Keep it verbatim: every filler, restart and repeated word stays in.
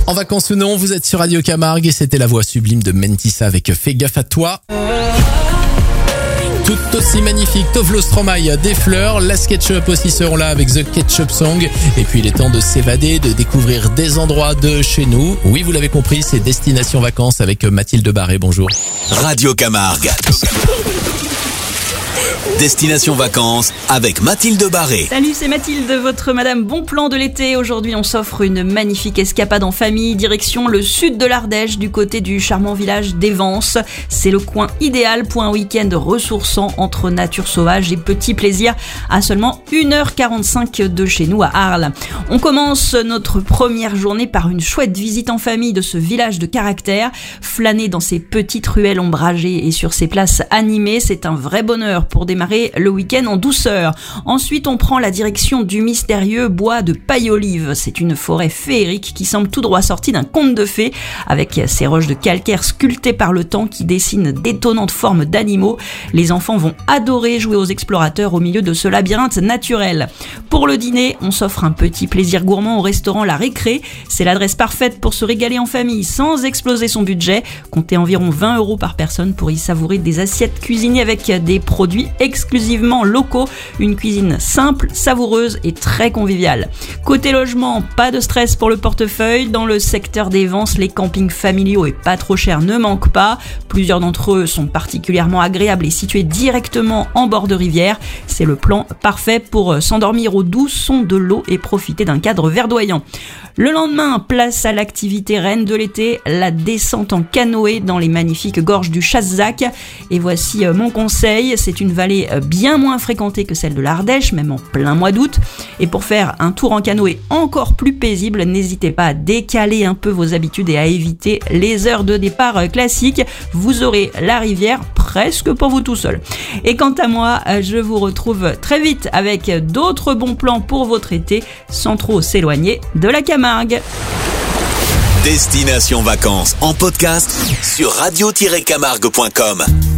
En vacances ou non, vous êtes sur Radio Camargue et c'était la voix sublime de Mentissa avec Fais gaffe à toi. Tout aussi magnifique, Tovlo Stromae, des fleurs, la SketchUp aussi seront là avec The Ketchup Song. Et puis il est temps de s'évader, de découvrir des endroits de chez nous. Oui, vous l'avez compris, c'est Destination Vacances avec Mathilde Barré, bonjour. Radio Camargue. Destination Vacances avec Mathilde Barré. Salut, c'est Mathilde, votre madame bon plan de l'été. Aujourd'hui, on s'offre une magnifique escapade en famille, direction le sud de l'Ardèche, du côté du charmant village d'Evance. C'est le coin idéal pour un week-end ressourçant entre nature sauvage et petits plaisirs à seulement une heure quarante-cinq de chez nous à Arles. On commence notre première journée par une chouette visite en famille de ce village de caractère. Flâner dans ces petites ruelles ombragées et sur ces places animées, c'est un vrai bonheur pour démarrer le week-end en douceur. Ensuite, on prend la direction du mystérieux bois de Paille-Olive. C'est une forêt féerique qui semble tout droit sortie d'un conte de fées, avec ses roches de calcaire sculptées par le temps qui dessinent d'étonnantes formes d'animaux. Les enfants vont adorer jouer aux explorateurs au milieu de ce labyrinthe naturel. Pour le dîner, on s'offre un petit plaisir gourmand au restaurant La Récré. C'est l'adresse parfaite pour se régaler en famille sans exploser son budget. Comptez environ vingt euros par personne pour y savourer des assiettes cuisinées avec des produits exclusivement locaux, une cuisine simple, savoureuse et très conviviale. Côté logement, pas de stress pour le portefeuille. Dans le secteur d'Evance, les campings familiaux et pas trop chers ne manquent pas. Plusieurs d'entre eux sont particulièrement agréables et situés directement en bord de rivière. C'est le plan parfait pour s'endormir au doux son de l'eau et profiter d'un cadre verdoyant. Le lendemain, place à l'activité reine de l'été, la descente en canoë dans les magnifiques gorges du Chassezac. Et voici mon conseil, c'est une vallée bien moins fréquentée que celle de l'Ardèche, même en plein mois d'août. Et pour faire un tour en canoë encore plus paisible, n'hésitez pas à décaler un peu vos habitudes et à éviter les heures de départ classiques. Vous aurez la rivière presque pour vous tout seul. Et quant à moi, je vous retrouve très vite avec d'autres bons plans pour votre été, sans trop s'éloigner de la Camargue. Destination Vacances en podcast sur radio tiret camargue point com.